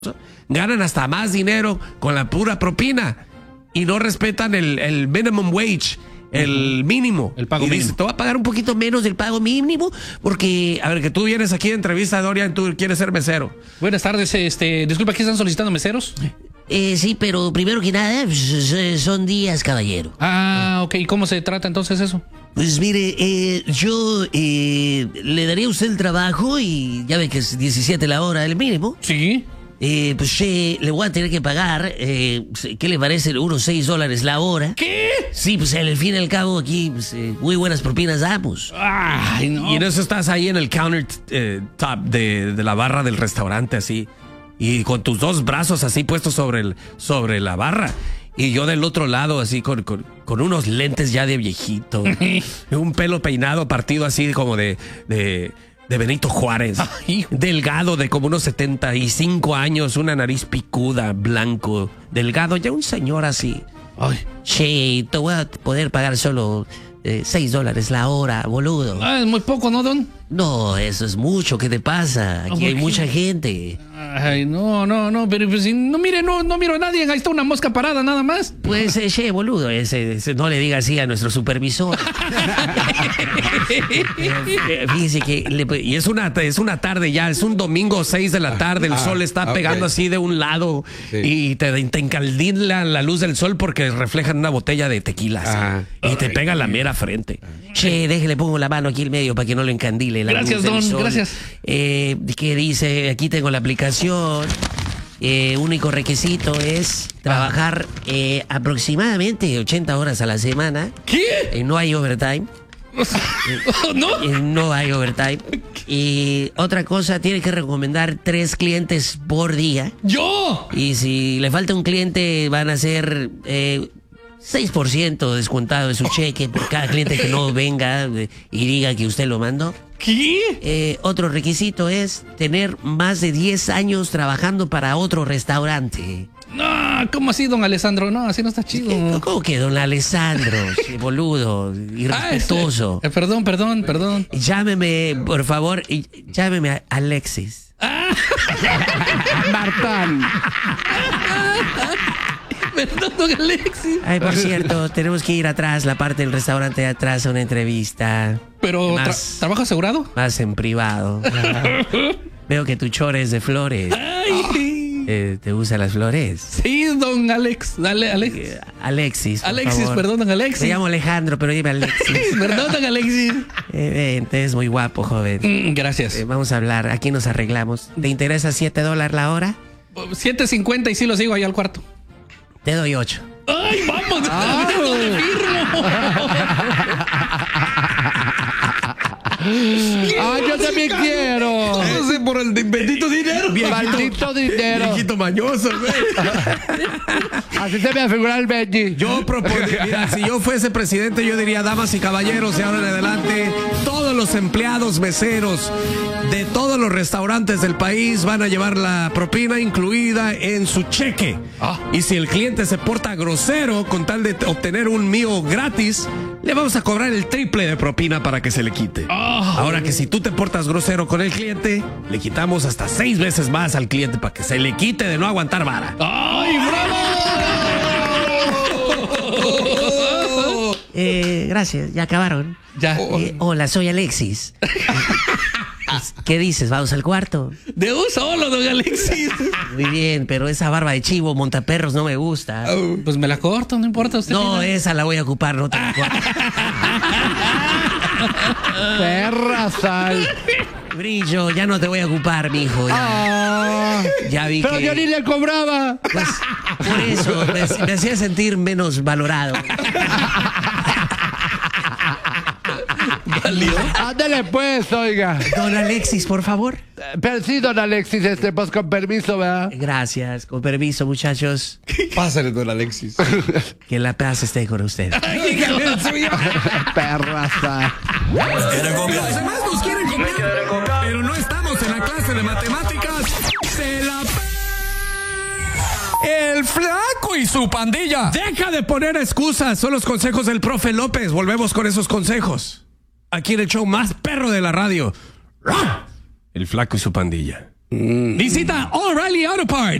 ganan hasta más dinero con la pura propina y no respetan el minimum wage, el mínimo. El pago mínimo. Te voy a pagar un poquito menos del pago mínimo porque, a ver, que tú vienes aquí de entrevista, Dorian, tú quieres ser mesero. Buenas tardes, disculpa, ¿aquí están solicitando meseros? Sí, pero primero que nada, son días, caballero. Ah, ok, ¿cómo se trata entonces eso? Pues mire, yo le daría a usted el trabajo y ya ve que es 17 la hora el mínimo. Sí. Pues le voy a tener que pagar, ¿qué le parece? Unos $6 la hora. ¿Qué? Sí, pues al fin y al cabo aquí pues, muy buenas propinas damos. Ay, no. Y en eso estás ahí en el counter top de la barra del restaurante así. Y con tus dos brazos así puestos sobre la barra. Y yo del otro lado así con unos lentes ya de viejito. Un pelo peinado partido así como de Benito Juárez. Ay. Delgado de como unos 75 años, una nariz picuda, blanco, delgado, ya un señor así. Ay. Che, te voy a poder pagar solo $6 la hora, boludo. Ah, es muy poco, ¿no, don? No, eso es mucho. ¿Qué te pasa? Aquí hay mucha gente. Ay, no, pero pues, no miro a nadie, ahí está una mosca parada nada más. Pues, boludo, ese no le diga así a nuestro supervisor. Fíjese que y es una tarde ya, es un domingo 6 de la tarde, el sol está pegando así de un lado y te encandila la luz del sol porque reflejan una botella de tequila así, y te pega la mera frente. Che, déjele, pongo la mano aquí en medio para que no lo encandile. Gracias, don, gracias. ¿Qué dice? Aquí tengo la aplicación. Único requisito es trabajar aproximadamente 80 horas a la semana. ¿Qué? No hay overtime. ¿No? No hay overtime. Y otra cosa, tiene que recomendar 3 clientes por día. ¡Yo! Y si le falta un cliente, van a ser 6% descontado de su cheque por cada cliente que no venga y diga que usted lo mandó. ¿Qué? Otro requisito es tener más de 10 años trabajando para otro restaurante. No, ¿cómo así, don Alessandro? No, así no está chido. ¿Cómo que don Alessandro? Boludo, irrespetuoso. Perdón. Llámeme, por favor, llámeme a Alexis. Martán. Perdón, don Alexis. Ay, por cierto, tenemos que ir atrás, la parte del restaurante de atrás, a una entrevista. Pero, Más- ¿trabajo asegurado? Más en privado. Veo que tu chore es de flores. Ay. ¿Te gustan las flores? Sí, don Alex. Dale, Alex. Alexis, por Alexis, favor. perdón, don Alexis. Me llamo Alejandro, pero dime Alexis. Perdón, don Alexis. Te ves muy guapo, joven. Gracias. Vamos a hablar, aquí nos arreglamos. ¿Te interesa $7 la hora? 7.50 y sí lo sigo ahí al cuarto. Te doy 8. ¡Ay, vamos! ¿Dónde firmo? Yo también quiero. No sé, por el bendito dinero. Maldito dinero. Viejito mañoso, güey. Así se me afigura el Benji. Yo propondría, mira, si yo fuese presidente, yo diría, damas y caballeros, de ahora en adelante, todos los empleados meseros de todos los restaurantes del país van a llevar la propina incluida en su cheque. Y si el cliente se porta grosero con tal de obtener un mío gratis, le vamos a cobrar el triple de propina para que se le quite. Ahora que si tú te portas grosero con el cliente, le quitamos hasta 6 veces más al cliente para que se le quite de no aguantar vara. ¡Ay, bravo! Gracias, ya acabaron. Ya. Hola, soy Alexis. ¿Qué dices? ¿Vamos al cuarto? De un solo, don Alexis. Muy bien, pero esa barba de chivo montaperros no me gusta. Pues me la corto, no importa usted. No, esa la voy a ocupar, no te preocupes. Perra sal. Brillo, ya no te voy a ocupar, mijo. Ya vi Pero que... yo ni le cobraba. Pues, por eso, me hacía sentir menos valorado. Ándale pues, oiga. Don Alexis, por favor. Pero sí, don Alexis, pues con permiso, ¿verdad? Gracias, con permiso, muchachos. Pásale, don Alexis. Que la paz esté con usted. Perra sal. Los demás nos quieren copiar, pero no estamos en la clase de matemáticas. Se la El Flaco y su pandilla. Deja de poner excusas. Son los consejos del profe López. Volvemos con esos consejos. Aquí en el show más perro de la radio. El Flaco y su pandilla. Visita O'Reilly Auto Parts.